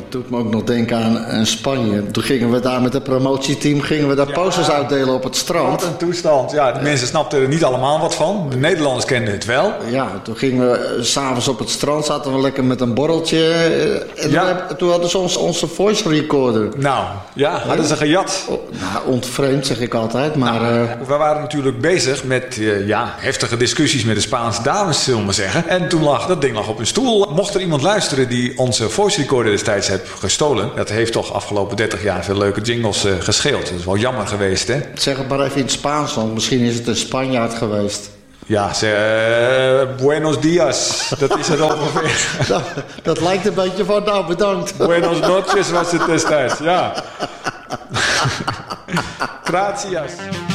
doet me ook nog denken aan Spanje. Toen gingen we daar met het promotieteam posters uitdelen op het strand. Wat een toestand. Ja, de mensen snapten er niet allemaal wat van. De Nederlanders kenden het wel. Ja, toen gingen we s'avonds op het strand, zaten we lekker met een borreltje. En toen hadden ze onze voice recorder. Nou, ja, hadden ze gejat. Ontvreemd zeg ik altijd, maar... we waren natuurlijk bezig met heftige discussies met de Spaanse dames, zullen we maar zeggen. En toen dat ding lag op een stoel. Mocht er iemand luisteren die onze voice recorder destijds heeft gestolen, dat heeft toch afgelopen 30 jaar veel leuke jingles gescheeld. Dat is wel jammer geweest, hè? Zeg het maar even in het Spaans, want misschien is het een Spanjaard geweest. Ja, buenos dias. Dat is het ongeveer. Dat lijkt een beetje van, bedankt. Buenos noches was het destijds, ja. Gracias.